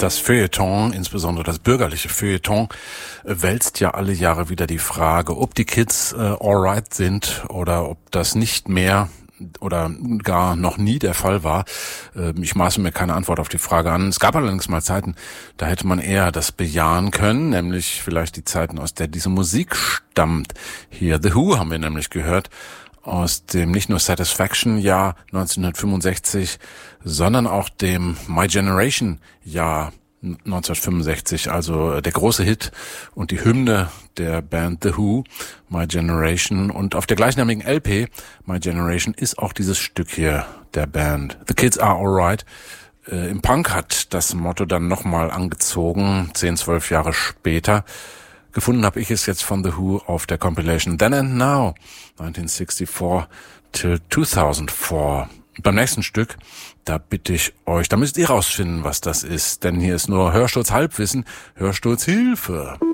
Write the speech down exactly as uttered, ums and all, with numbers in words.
Das Feuilleton, insbesondere das bürgerliche Feuilleton, wälzt ja alle Jahre wieder die Frage, ob die Kids äh, alright sind oder ob das nicht mehr oder gar noch nie der Fall war. Äh, ich maße mir keine Antwort auf die Frage an. Es gab allerdings mal Zeiten, da hätte man eher das bejahen können, nämlich vielleicht die Zeiten, aus der diese Musik stammt. Hier The Who haben wir nämlich gehört, aus dem nicht nur Satisfaction-Jahr neunzehnhundertfünfundsechzig, sondern auch dem My Generation-Jahr neunzehnhundertfünfundsechzig, also der große Hit und die Hymne der Band The Who, My Generation. Und auf der gleichnamigen L P, My Generation, ist auch dieses Stück hier der Band. The Kids Are Alright. Äh, Im Punk hat das Motto dann nochmal angezogen, zehn, zwölf Jahre später. Gefunden habe ich es jetzt von The Who auf der Compilation Then and Now, neunzehnhundertvierundsiebzig till zweitausendvier. Beim nächsten Stück, da bitte ich euch, da müsst ihr rausfinden, was das ist, denn hier ist nur Hörsturz Halbwissen, Hörsturz Hilfe.